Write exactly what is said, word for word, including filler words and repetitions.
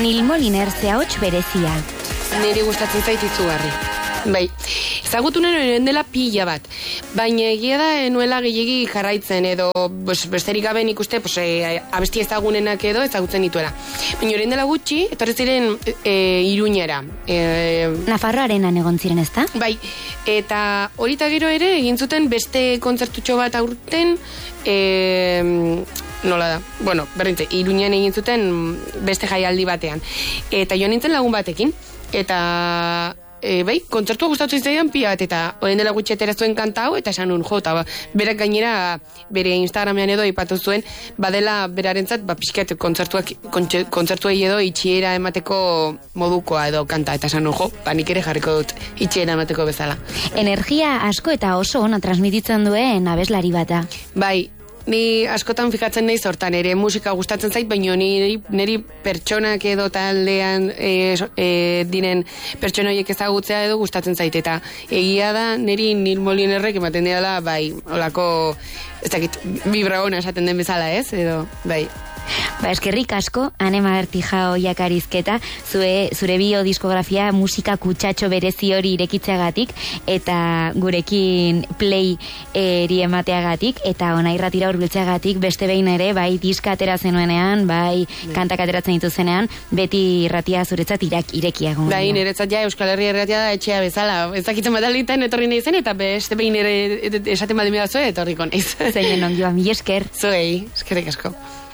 Nil Moliner zehautz berezia. Niri gustatzen zait izugarri. Bai, ezagutu nuen dela pila bat, baina egia da enuela gehiegi jarraitzen edo bos, besterik gabe nik uste pues, e, abesti ezagunenak edo ezagutzen dituela. Baina orain dela gutxi, etorri ziren e, Iruñera. E, Nafarroarenan egon ziren, ezta? Bai, eta horita gero ere egin zuten beste kontzertutxo bat aurten, e, nola da, bueno, berrintze, Iruñan egin zuten beste jaialdi batean. Eta jo nintzen lagun batekin, eta... E, bai, kontzertua gustatzen zaidan pia bat, eta orain dela gutxi atera zuen kanta hau, eta esan nun, jo, eta ba, berak gainera bere Instagramean edo ipatu zuen, badela berarentzat, ba, pixkat kontzertuak, kontzertuei edo itxiera emateko modukoa edo kanta, eta esan nun, jo, ba, nik ere jarriko dut itxiera emateko bezala. Energia asko eta oso ona transmititzen duen abeslari bata. Bai, ni askotan fikatzen naiz hortan ere musika gustatzen zait, baina niri, niri pertsonak edo taldean e, e, diren pertsona horiek ezagutzea edo gustatzen zait, eta egia da niri Nil Molinerrek ematen dela, bai, olako, ez dakit, vibra ona esaten den bezala, ez, edo, bai. Ba, eskerrik asko, Anema Bertijao jakarizketa, zure, zure bio diskografia musika kutsatxo berezi hori irekitzeagatik, eta gurekin play eri emateagatik, eta ona irratira hurbiltzeagatik beste behin ere, bai diska atera zenuenean, bai kantak ateratzen dituzenean, beti irratia zuretzat irak, irekia. Bai, niretzat ja Euskal Herria irratia da etxea bezala, ez dakitzen badalitan etorri nahi zen, eta beste behin ere esaten badimidazue etorriko naiz. Zeinen onjoa, mi esker. Zuei, eskerrik asko.